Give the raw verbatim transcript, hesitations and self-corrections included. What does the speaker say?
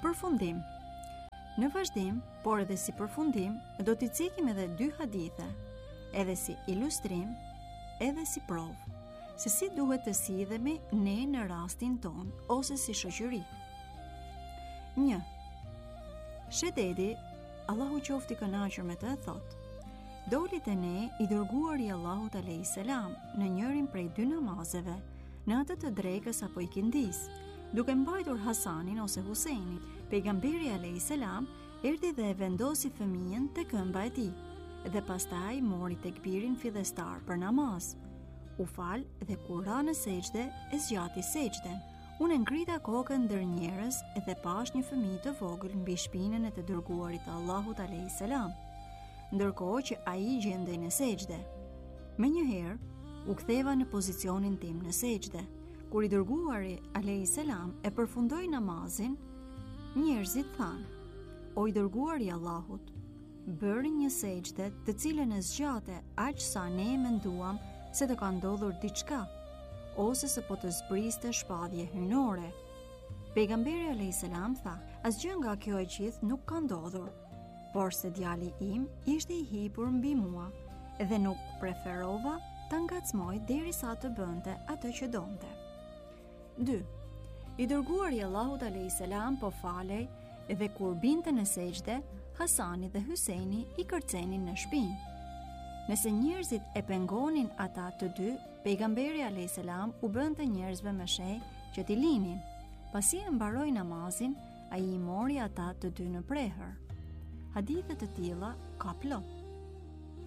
Përfundim. Në vazhdim, por edhe si përfundim, do t'i cikim edhe dy hadithe, edhe si ilustrim, edhe si provë, se si duhet të sidhemi ne në rastin ton, ose si shoqëri. Një. Shededi, Allahu qofti kënaqur me të, thot: doli te ne i dërguari i Allahut alayhis salam në njërin prej dy namazeve, në atë të drekës apo ikindis, duke mbajtur Hasanin ose Huseinin. Pejgamberi alayhis salam erdhi dhe e vendosi fëmijën te këmba e tij, dhe pastaj mori tekbirin fillestar për namaz. U fal dhe kur ra në sejdë e zgjati sejdën. Unë ngrita kokën ndër njerëz dhe pash një fëmijë të vogël mbi shpinën e të dërguarit të Allahut alayhis salam, ndërkohë që ai gjendej në sejdë. Menjëherë u ktheva në pozicionin tim në sejdë. Kur i dërguari alayhis salam e përfundoi namazin, njerëzit thanë: o i dërguari i Allahut, bëri një sejdë të cilën e zgjate aq sa ne menduam se të ka ndodhur diçka, ose se po të zbriste shpadhje hynore. Pejgamberi alayhis salam tha: asgjë nga kjo e gjithë nuk ka ndodhur, por se djali im ishte i hipur mbi mua dhe nuk preferova ta ngacmoj derisa të bënte atë që donte. dy. I dërguari i Allahut alayhis salam po falej dhe kur binte në sejdë, Hasani dhe Huseini i kërcenin në shpinë. Nëse njerëzit e pengonin ata të dy, pejgamberi alayhis salam u bënte njerëzve me sheh që t'i linin. Pasi e mbaroi namazin, ai i mori ata të dy në prehër. Hadithe të tilla ka plot.